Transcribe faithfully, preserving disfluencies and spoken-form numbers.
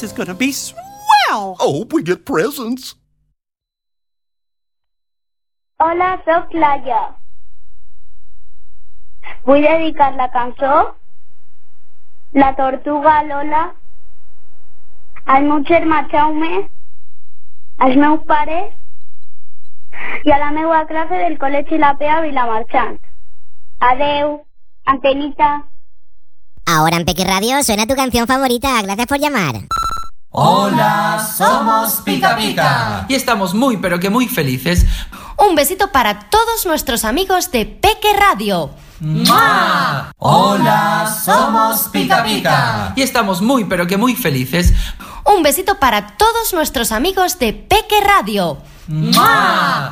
is gonna be swell! I hope we get presents. Hola, soc Laia. Vull dedicar la cançó La Tortuga Lola al meu germà Jaume, als meus pares i a la meva classe del Col·legi La Pea Vilamarxant. Adeu, Antenita. Ahora en Peque Radio suena tu canción favorita. Gracias por llamar. Hola, somos Pica Pica. Y estamos muy pero que muy felices. Un besito para todos nuestros amigos de Peque Radio. ¡Mua! Hola, somos Pica Pica. Y estamos muy pero que muy felices. Un besito para todos nuestros amigos de Peque Radio. ¡Mua!